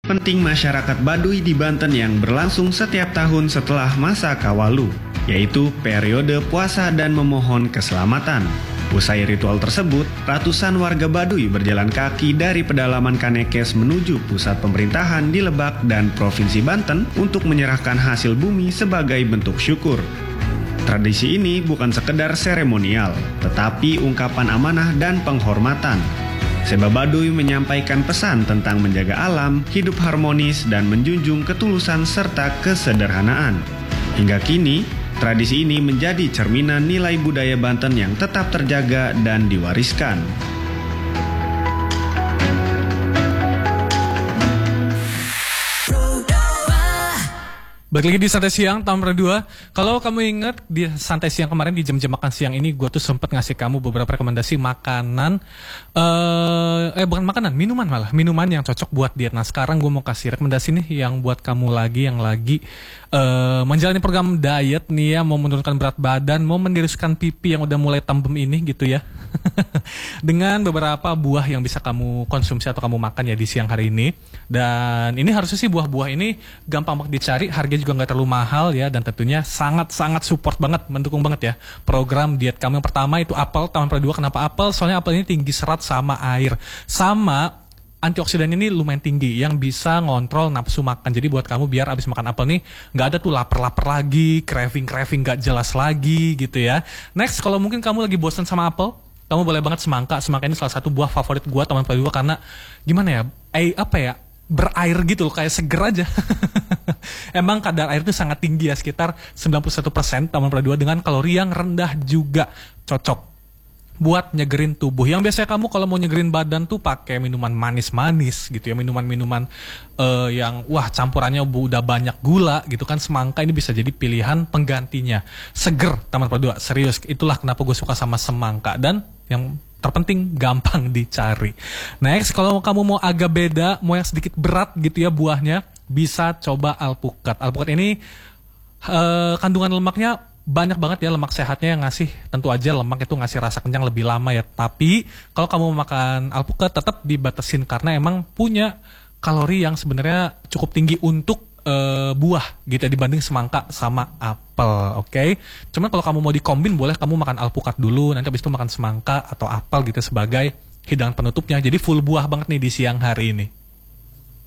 penting masyarakat Baduy di Banten yang berlangsung setiap tahun setelah masa Kawalu, yaitu periode puasa dan memohon keselamatan. Usai ritual tersebut, ratusan warga Baduy berjalan kaki dari pedalaman Kanekes menuju pusat pemerintahan di Lebak dan Provinsi Banten untuk menyerahkan hasil bumi sebagai bentuk syukur. Tradisi ini bukan sekedar seremonial, tetapi ungkapan amanah dan penghormatan. Seba Baduy menyampaikan pesan tentang menjaga alam, hidup harmonis, dan menjunjung ketulusan serta kesederhanaan. Hingga kini, tradisi ini menjadi cerminan nilai budaya Banten yang tetap terjaga dan diwariskan. Balik lagi di Santai Siang tahun 2. Kalau kamu ingat di Santai Siang kemarin di jam-jam makan siang ini gue tuh sempat ngasih kamu beberapa rekomendasi makanan bukan makanan, minuman yang cocok buat diet. Nah sekarang gue mau kasih rekomendasi nih yang buat kamu yang lagi menjalani program diet nih ya, mau menurunkan berat badan, mau mendiriskan pipi yang udah mulai tembem ini gitu ya. Dengan beberapa buah yang bisa kamu konsumsi atau kamu makan ya di siang hari ini. Dan ini harusnya sih buah-buah ini gampang banget dicari, harganya juga nggak terlalu mahal ya, dan tentunya sangat-sangat support banget, mendukung banget ya program diet kamu. Yang pertama itu apel, tahun 2. Kenapa apel? Soalnya apel ini tinggi serat sama air, sama antioksidan ini lumayan tinggi yang bisa ngontrol nafsu makan. Jadi buat kamu biar abis makan apel nih nggak ada tuh lapar-lapar lagi, craving nggak jelas lagi gitu ya. Next, kalau mungkin kamu lagi bosan sama apel, kamu boleh banget semangka. Semangka ini salah satu buah favorit gue tahun 2 karena gimana ya, berair gitu loh, kayak seger aja. Emang kadar air itu sangat tinggi ya, sekitar 91% tahun 2 dengan kalori yang rendah juga. Cocok buat nyegerin tubuh. Yang biasanya kamu kalau mau nyegerin badan tuh pakai minuman manis-manis gitu ya, minuman-minuman yang campurannya udah banyak gula gitu kan. Semangka ini bisa jadi pilihan penggantinya. Seger tahun 2, serius. Itulah kenapa gue suka sama semangka. Dan yang terpenting gampang dicari. Next, kalau kamu mau agak beda, mau yang sedikit berat gitu ya buahnya, bisa coba alpukat. Alpukat ini kandungan lemaknya banyak banget ya, lemak sehatnya yang ngasih, tentu aja lemak itu ngasih rasa kenyang lebih lama ya. Tapi kalau kamu makan alpukat tetap dibatasin karena emang punya kalori yang sebenarnya cukup tinggi untuk buah gitu ya, dibanding semangka sama apel, oke? Cuman kalau kamu mau dikombin boleh kamu makan alpukat dulu, nanti habis itu makan semangka atau apel gitu sebagai hidangan penutupnya. Jadi full buah banget nih di siang hari ini.